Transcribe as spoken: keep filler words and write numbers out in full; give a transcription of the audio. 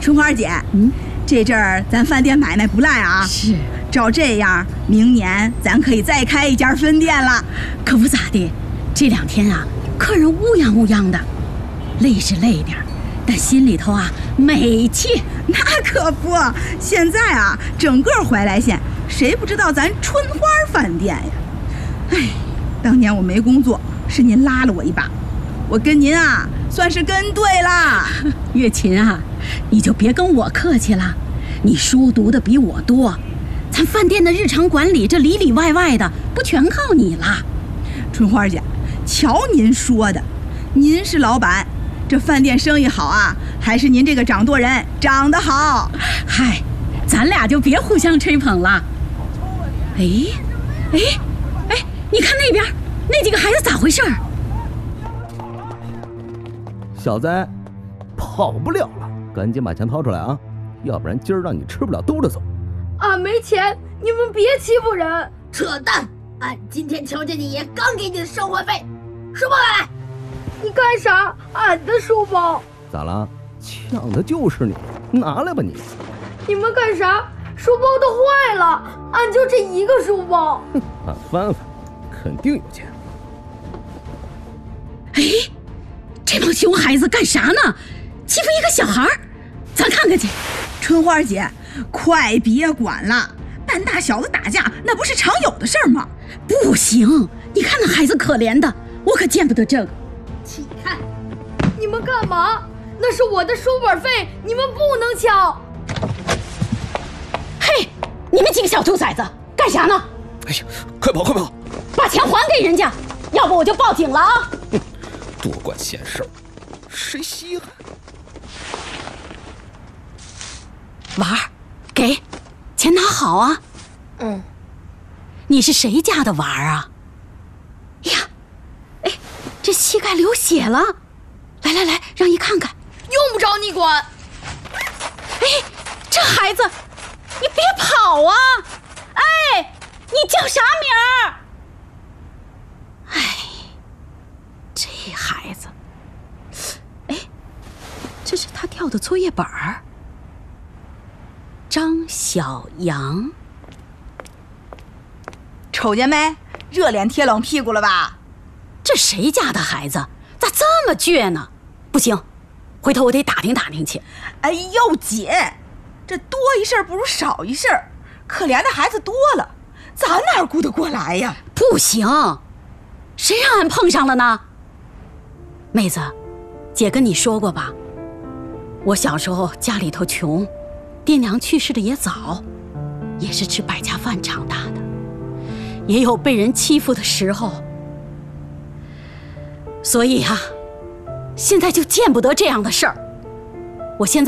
春花姐，嗯，这阵儿咱饭店买卖不赖啊。 是， 照这样，明年咱可以再开一家分店了。 可不咋的，这两天啊，客人乌泱乌泱的，累是累点儿，但心里头啊美气。 那可不，现在啊，整个怀来县谁不知道咱春花饭店呀？哎，当年我没工作，是您拉了我一把，我跟您啊算是跟对了。 月琴啊，你就别跟我客气了，你书读的比我多，咱饭店的日常管理这里里外外的不全靠你了。 春花姐，瞧您说的，您是老板，这饭店生意好啊，还是您这个掌舵人长得好？ 嗨，咱俩就别互相吹捧了。哎哎哎，你看那边那几个孩子咋回事？ 小子，跑不了了，赶紧把钱掏出来啊，要不然今儿让你吃不了兜着走。 俺没钱，你们别欺负人！ 扯淡！俺今天瞧见你爷刚给你的生活费，书包来！ 你干啥？俺的书包咋了？抢的就是你，拿来吧你！ 你们干啥？书包都坏了，俺就这一个书包。 哼，俺翻翻，肯定有钱。 哎，这帮熊孩子干啥呢？欺负一个小孩，咱看看去。 春花姐，快别管了，半大小子打架那不是常有的事儿吗？ 不行，你看那孩子可怜的，我可见不得这个。 起开！ 你们干嘛？那是我的书本费，你们不能抢。 嘿，你们几个小兔崽子干啥呢？ 哎呀，快跑快跑， 把钱还给人家，要不我就报警了啊！ 多管闲事儿，谁稀罕？ 娃儿，给钱拿好啊。 嗯。 你是谁家的娃儿啊？呀，哎，这膝盖流血了，来来来，让姨看看。 用不着你管。 哎，这孩子，你别跑啊！哎，你叫啥名儿？哎，这孩子，哎，这是他掉的作业本儿。张小阳， 瞅见没？热脸贴冷屁股了吧？ 这谁家的孩子咋这么倔呢？不行，回头我得打听打听去。 哎呦姐，这多一事不如少一事，可怜的孩子多了，咱哪顾得过来呀？ 不行，谁让俺碰上了呢？妹子，姐跟你说过吧，我小时候家里头穷，爹娘去世的也早，也是吃百家饭长大的，也有被人欺负的时候，所以啊，现在就见不得这样的事儿。我现在